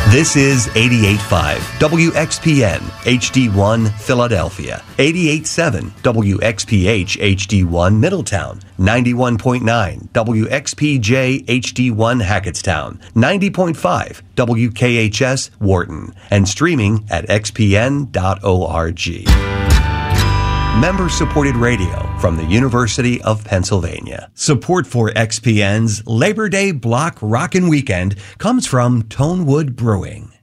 This is 88.5 WXPN HD1 Philadelphia, 88.7 WXPH HD1 Middletown, 91.9 WXPJ HD1 Hackettstown, 90.5 WKHS Wharton, and streaming at xpn.org. Member-supported radio from the University of Pennsylvania. Support for XPN's Labor Day Block Rockin' Weekend comes from Tonewood Brewing.